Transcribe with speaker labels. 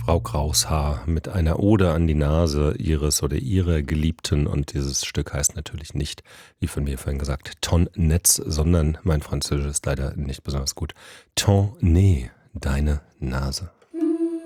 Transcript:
Speaker 1: Frau Kraushaar mit einer Ode an die Nase ihres oder ihrer Geliebten. Und dieses Stück heißt natürlich nicht, wie von mir vorhin gesagt, Ton Netz, sondern mein Französisch ist leider nicht besonders gut. Ton Nez, deine Nase.